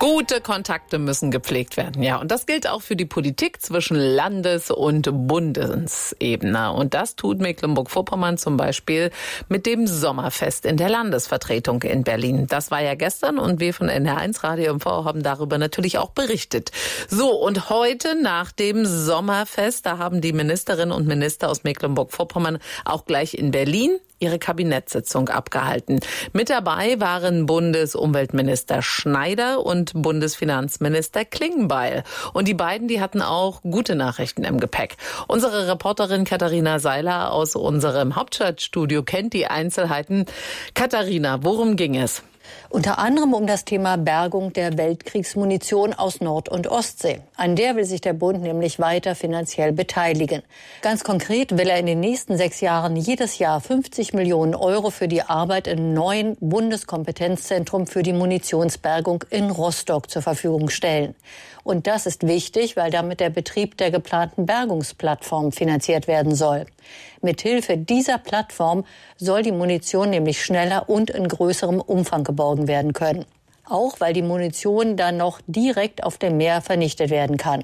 Gute Kontakte müssen gepflegt werden, ja. Und das gilt auch für die Politik zwischen Landes- und Bundesebene. Und das tut Mecklenburg-Vorpommern zum Beispiel mit dem Sommerfest in der Landesvertretung in Berlin. Das war ja gestern und wir von NR1 Radio MV haben darüber natürlich auch berichtet. So, und heute nach dem Sommerfest, da haben die Ministerinnen und Minister aus Mecklenburg-Vorpommern auch gleich in Berlin ihre Kabinettssitzung abgehalten. Mit dabei waren Bundesumweltminister Schneider und Bundesfinanzminister Klingbeil. Und die beiden, die hatten auch gute Nachrichten im Gepäck. Unsere Reporterin Katharina Seiler aus unserem Hauptstadtstudio kennt die Einzelheiten. Katharina, worum ging es? Unter anderem um das Thema Bergung der Weltkriegsmunition aus Nord- und Ostsee. An der will sich der Bund nämlich weiter finanziell beteiligen. Ganz konkret will er in den nächsten 6 Jahren jedes Jahr 50 Millionen Euro für die Arbeit im neuen Bundeskompetenzzentrum für die Munitionsbergung in Rostock zur Verfügung stellen. Und das ist wichtig, weil damit der Betrieb der geplanten Bergungsplattform finanziert werden soll. Mithilfe dieser Plattform soll die Munition nämlich schneller und in größerem Umfang geborgen werden können. Auch weil die Munition dann noch direkt auf dem Meer vernichtet werden kann.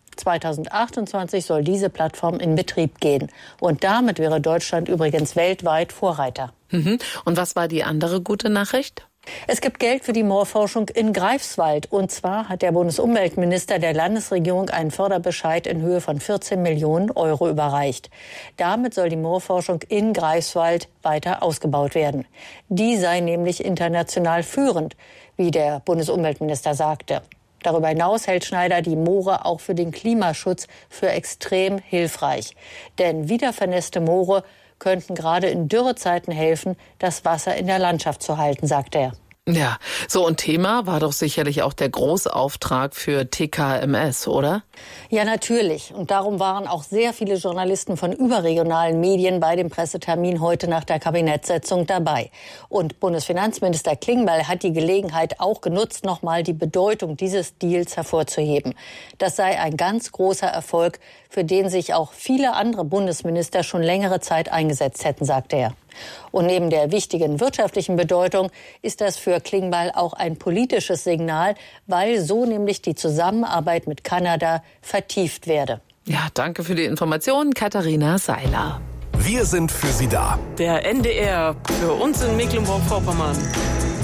2028 soll diese Plattform in Betrieb gehen. Und damit wäre Deutschland übrigens weltweit Vorreiter. Und was war die andere gute Nachricht? Es gibt Geld für die Moorforschung in Greifswald. Und zwar hat der Bundesumweltminister der Landesregierung einen Förderbescheid in Höhe von 14 Millionen Euro überreicht. Damit soll die Moorforschung in Greifswald weiter ausgebaut werden. Die sei nämlich international führend, wie der Bundesumweltminister sagte. Darüber hinaus hält Schneider die Moore auch für den Klimaschutz für extrem hilfreich. Denn wiedervernässte Moore könnten gerade in Dürrezeiten helfen, das Wasser in der Landschaft zu halten, sagt er. Ja, so und Thema war doch sicherlich auch der Großauftrag für TKMS, oder? Ja, natürlich. Und darum waren auch sehr viele Journalisten von überregionalen Medien bei dem Pressetermin heute nach der Kabinettssitzung dabei. Und Bundesfinanzminister Klingbeil hat die Gelegenheit auch genutzt, nochmal die Bedeutung dieses Deals hervorzuheben. Das sei ein ganz großer Erfolg, für den sich auch viele andere Bundesminister schon längere Zeit eingesetzt hätten, sagte er. Und neben der wichtigen wirtschaftlichen Bedeutung ist das für Klingbeil auch ein politisches Signal, weil so nämlich die Zusammenarbeit mit Kanada vertieft werde. Ja, danke für die Informationen, Katharina Seiler. Wir sind für Sie da. Der NDR für uns in Mecklenburg-Vorpommern.